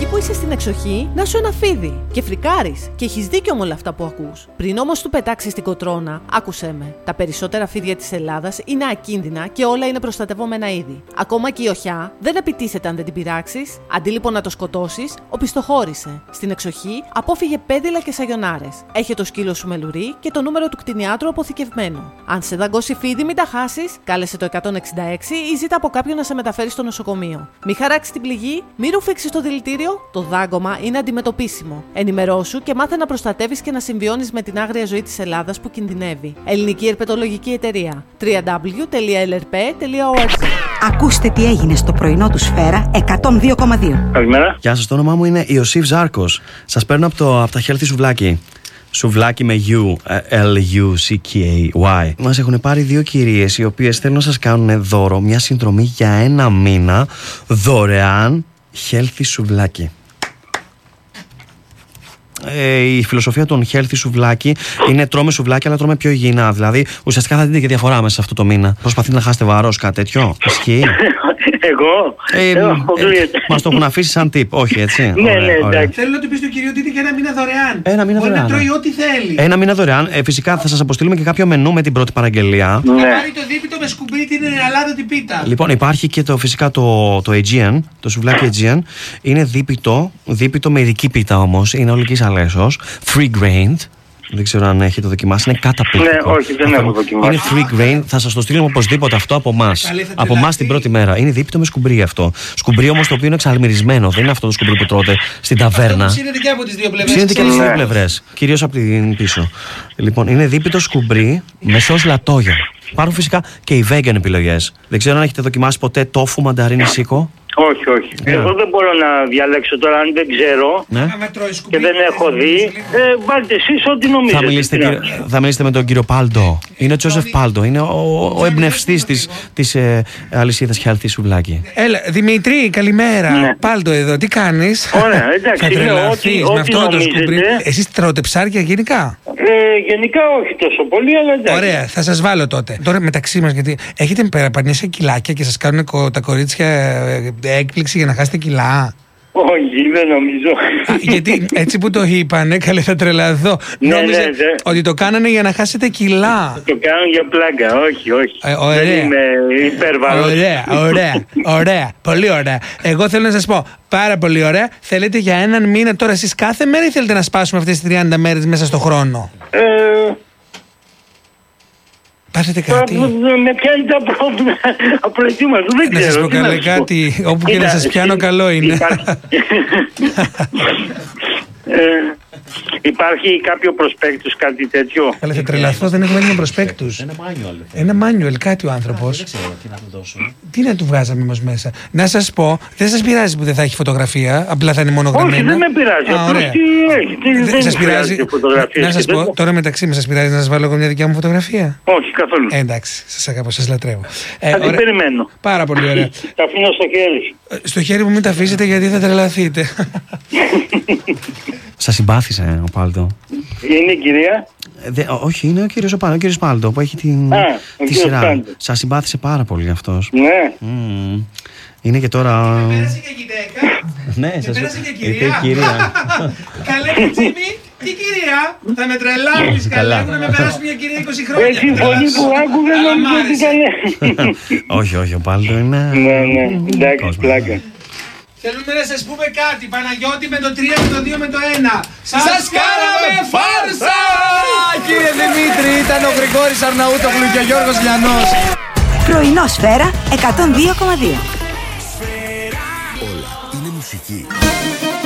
Εκεί που είσαι στην εξοχή, να σου ένα φίδι. Και φρικάρεις. Και έχεις δίκιο με όλα αυτά που ακούς. Πριν όμως του πετάξεις την κοτρώνα, άκουσέ με. Τα περισσότερα φίδια της Ελλάδας είναι ακίνδυνα και όλα είναι προστατευόμενα είδη. Ακόμα και η οχιά δεν επιτίθεται αν δεν την πειράξεις. Αντί λοιπόν να το σκοτώσεις, οπισθοχώρησε. Στην εξοχή, απόφυγε πέδιλα και σαγιονάρες. Έχει το σκύλο σου με λουρί και το νούμερο του κτηνιάτρου αποθηκευμένο. Αν σε δαγκώσει φίδι, μην τα χάσεις, κάλεσε το 166 ή ζήτα από κάποιον να σε μεταφέρει στο νοσοκομείο. Μη χαράξει την πληγή, μη ρουφήξεις το δηλητήριο, το δάγκωμα είναι αντιμετωπίσιμmo. Ενημερώσου και μάθε να προστατεύεις και να συμβιώνεις με την άγρια ζωή της Ελλάδας που κινδυνεύει. Ελληνική Ερπετολογική Εταιρεία. www.lrp.org. Ακούστε τι έγινε στο πρωινό του Σφαίρα 102,2. Καλημέρα. Γεια σας, το όνομά μου είναι Ιωσήφ Ζάρκος. Σας παίρνω από τα Healthy Σουβλάκι. Σουβλάκι με U, L-U-C-K-Y. Μας έχουν πάρει δύο κυρίες οι οποίες θέλουν να σας κάνουν δώρο μια συνδρομή για 1 μήνα δωρεάν Healthy Σουβλάκι. Η φιλοσοφία των Healthy Σουβλάκι είναι τρώμε σουβλάκι, αλλά τρώμε πιο υγιεινά. Δηλαδή, ουσιαστικά θα δείτε και διαφορά μέσα σε αυτό το μήνα. Προσπαθείτε να χάσετε βάρος, κάτι τέτοιο. Ισχύει? Εγώ. Μας το έχουν αφήσει σαν tip, όχι έτσι? Ναι, εντάξει. Θέλω να του πει στον κύριο ότι είναι και 1 μήνα δωρεάν. 1 μήνα μπορεί δωρεάν. να τρώει ό,τι θέλει. 1 μήνα δωρεάν. Φυσικά θα σας αποστείλουμε και κάποιο μενού με την πρώτη παραγγελία. Θα πάρει το δίπιτο με σκουμπί την αλάδοτη πίτα. Λοιπόν, υπάρχει και φυσικά το Aegean, το σουβλάκι Aegean. Είναι δίπιτο με ειδική πίτα όμως. Είναι ολικής αλέσσος. Free grained. Δεν ξέρω αν έχετε δοκιμάσει. Είναι καταπληκτικό. Ναι, όχι, δεν έχω δοκιμάσει. Είναι free grain. Θα σας το στείλουμε οπωσδήποτε αυτό από εμάς. Από εμάς την πρώτη μέρα. Είναι δίπιτο με σκουμπρί αυτό. Σκουμπρί όμως το οποίο είναι εξαλμυρισμένο. Δεν είναι αυτό το σκουμπρί που τρώτε στην ταβέρνα. Ψήνεται και από τις δύο πλευρές. Ψήνεται και από τις δύο πλευρές. Κυρίως από την πίσω. Λοιπόν, είναι δίπιτο σκουμπρί με σως λατόγια. Υπάρχουν φυσικά και οι vegan επιλογές. Δεν ξέρω αν έχετε δοκιμάσει ποτέ τόφου μανταρίνι σίκο. Όχι, όχι. Εγώ δεν μπορώ να διαλέξω τώρα αν δεν ξέρω και δεν έχω δει. Βάλτε εσείς ό,τι νομίζετε. Θα μιλήσετε με τον κύριο Πάλντο. Είναι ο Τζόσεφ Πάλντο. Είναι ο εμπνευστής της αλυσίδας Healthy Σουβλάκι. Έλα, Δημήτρη, καλημέρα. Ναι. Πάλντο εδώ, τι κάνεις? Ωραία, εντάξει. Θα τρελαθείς με αυτό το σκουμπρί. Εσείς τρώτε ψάρια γενικά? Γενικά όχι τόσο πολύ, αλλά εντάξει. Ωραία, θα σας βάλω τότε. Τώρα μεταξύ μας, γιατί έχετε περαπανίσει κιλάκια και σας κάνουν τα κορίτσια έκπληξη για να χάσετε κιλά? Όχι, δεν νομίζω. Γιατί έτσι που το είπανε, καλέ, θα τρελαθώ. Νόμιζα ότι το κάνανε για να χάσετε κιλά. Το κάνουν για πλάκα, όχι. Ωραία. Δεν είμαι υπέρβαλος. Ωραία. Πολύ ωραία. Εγώ θέλω να σας πω, πάρα πολύ ωραία. Θέλετε για 1 μήνα τώρα εσείς κάθε μέρα ή θέλετε να σπάσουμε αυτές τις 30 μέρες μέσα στο χρόνο? Πάθετε κάτι? Με πιάνει τα πρόβλημα απροετοίμαστο, δεν ξέρω. Να σας πω καλά κάτι, όπου και να σας πιάνω καλό είναι. Υπάρχει κάποιο προσπέκτους, κάτι τέτοιο? Καλά, θα τρελαθώ, δεν έχουμε έτοιμο προσπέκτους. Ένα μάνιουελ, κάτι ο άνθρωπος. Δεν ξέρω τι να του δώσω. Τι να του βγάζαμε όμως μέσα? Να σας πω, δεν σας πειράζει που δεν θα έχει φωτογραφία, απλά θα είναι μόνο γραμμένα? Όχι, δεν με πειράζει. Ωραία. Δεν σας πειράζει? Να σας πω, τώρα μεταξύ μας σας πειράζει να σας βάλω εγώ μια δικιά μου φωτογραφία? Όχι, καθόλου. Εντάξει, σας αγαπώ, σας λατρεύω. Θα την περιμένω. Πάρα πολύ ωραία. Τα αφήνω στο χέρι. Στο χέρι μου μην τα αφήσετε γιατί θα τρελαθείτε. Σας συμπάθησε ο Πάλτο. Είναι η κυρία? Όχι, είναι ο κύριος Πάλτο που έχει τη σειρά. Σας συμπάθησε πάρα πολύ αυτός. Ναι. Είναι και τώρα. Πέρασε και γυναίκα. Ναι, σας πέρασε και κυρία. Καλέ, Τζίμι, τι κυρία? Θα με τρελάνεις, καλά. Έχουν με περάσει μια κυρία 20 χρόνια. Έτσι, πολύ που άκουγα νόμιζα ότι καλέ. Όχι, ο Πάλτο είναι. Ναι, εντάξει, πλάκα. Θέλουμε να σας πούμε κάτι, Παναγιώτη, με το 3, με το 2, με το 1. Σας κάναμε φάρσα! Κύριε Δημήτρη, ήταν ο Γρηγόρης Αρναούτογλου και ο Γιώργος Λιανός. Πρωινό Σφαίρα 102,2. Όλα είναι μουσική.